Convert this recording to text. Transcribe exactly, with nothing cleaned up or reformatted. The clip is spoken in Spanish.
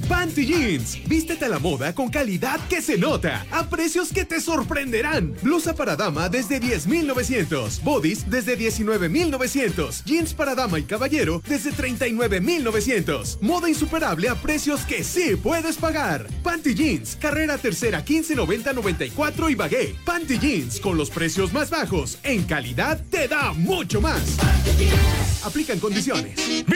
Panty Jeans. Vístete a la moda con calidad que se nota, a precios que te sorprenderán. Blusa para dama desde diez mil novecientos. Bodies desde diecinueve mil novecientos. Jeans para dama y caballero desde treinta y nueve mil novecientos. Moda insuperable a precios que sí puedes pagar. Panty Jeans, carrera tercera quince noventa noventa y cuatro y Bagué. Panty Jeans, con los precios más bajos, en calidad te da mucho más. Aplican condiciones.